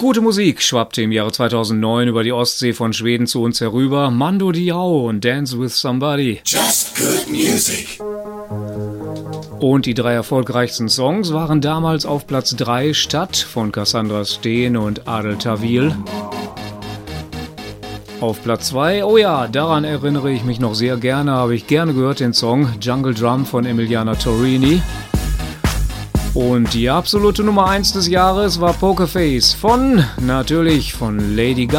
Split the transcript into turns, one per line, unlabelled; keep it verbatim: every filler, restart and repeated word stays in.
Gute Musik schwappte im Jahre zweitausendneun über die Ostsee von Schweden zu uns herüber. Mando Diao und Dance with Somebody.
Just good music.
Und die drei erfolgreichsten Songs waren damals auf Platz drei Stadt von Cassandra Steen und Adel Tawil. Auf Platz zwei, oh ja, daran erinnere ich mich noch sehr gerne, habe ich gerne gehört den Song Jungle Drum von Emiliana Torrini. Und die absolute Nummer eins des Jahres war Poker Face von, natürlich, von Lady Gaga.